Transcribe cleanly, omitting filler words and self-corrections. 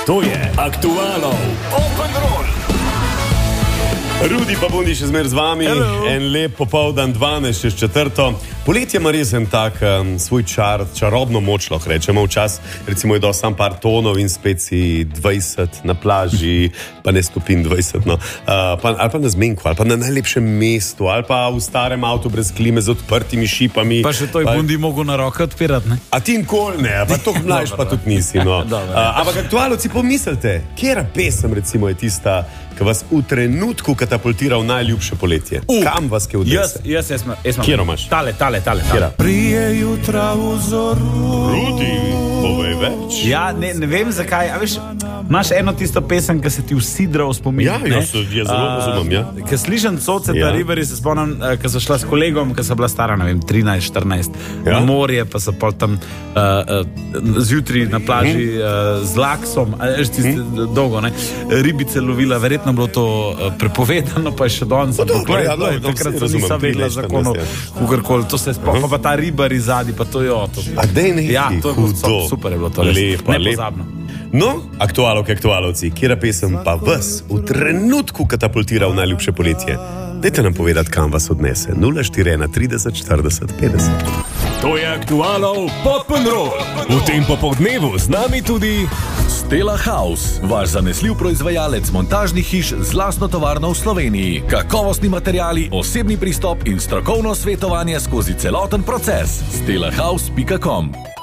To je Aktualov Open Roll. Rudi pa Bundi še zmer z vami. Hello. En lep popoldan, 12:04. Poletje ima res en tak svoj čar, čarobno moč, lahko rečemo. Včas, recimo, je dal sam par tonov in spet si 20 na plaži, pa ne stopin 20, no. Ali pa na zmenku, ali pa na najlepšem mestu, ali pa v starem avtu brez klime z odprtimi šipami. Pa še to je Bundi mogel na roke odpirati, ne? A ti nikoli ne, pa to mlajš pa tudi nisi, no. Ampak aktualovci, pomislite, katera pesem recimo je tista, ki vas v trenutku katapultira v najljubše poletje? Kam vas je odnese? Jaz imam. Kjero imaš? Tale. Prije jutra v zoru. Rudi, povej več. Ja, ne vem zakaj, a veš, imaš eno tisto pesem, ki se ti usidra v spomin. Ja, jaz zelo razumem, ja. Ko slišam Coceta Riberi, se spomnim, ko so šla s kolegom, ko so bila stara, ne vem, 13-14, na morje, pa so pol tam zjutraj na plaži z laksom, dolgo, ne, ribice lovila, verjetno bilo to prepovedano, pa je še danes. Takrat so nisem vedela zakonov, kukorkoli, to se spomnim, pa ta ribari zadnji, pa to je to. A dej nekaj, ja, to je bilo super, je bilo to res, nepozabno. No, aktualovci, kjera pesem pa vas v trenutku katapultira v najljubše poletje? Dajte nam povedati, kam vas odnese. 041 30 40 50. To je Aktualov Open Roll. V tem popoldnevu z nami tudi Stella House, vaš zanesljiv proizvajalec montažnih hiš z lastno tovarno v Sloveniji. Kakovostni materiali, osebni pristop in strokovno svetovanje skozi celoten proces. stellahouse.com